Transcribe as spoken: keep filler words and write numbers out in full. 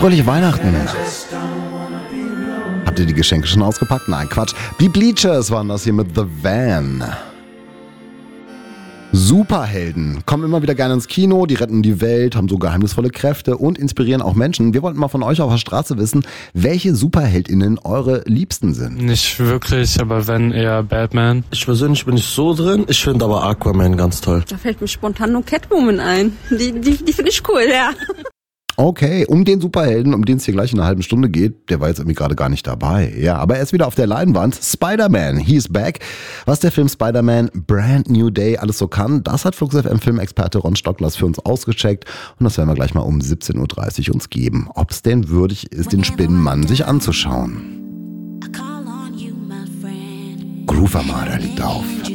Fröhliche Weihnachten. Habt ihr die Geschenke schon ausgepackt? Nein, Quatsch. Die Bleachers waren das hier mit The Van. Superhelden kommen immer wieder gerne ins Kino, die retten die Welt, haben so geheimnisvolle Kräfte und inspirieren auch Menschen. Wir wollten mal von euch auf der Straße wissen, welche SuperheldInnen eure Liebsten sind. Nicht wirklich, aber wenn eher Batman. Ich persönlich bin nicht so drin, ich finde aber Aquaman ganz toll. Da fällt mir spontan nur Catwoman ein. Die, die, die finde ich cool, ja. Okay, um den Superhelden, um den es hier gleich in einer halben Stunde geht, der war jetzt irgendwie gerade gar nicht dabei. Ja, aber er ist wieder auf der Leinwand. Spider-Man, he's back. Was der Film Spider-Man Brand New Day alles so kann, das hat Flux F M Filmexperte Ron Stocklas für uns ausgecheckt. Und das werden wir gleich mal um siebzehn Uhr dreißig uns geben. Ob es denn würdig ist, den Spinnenmann sich anzuschauen. Groove Armada liegt auf.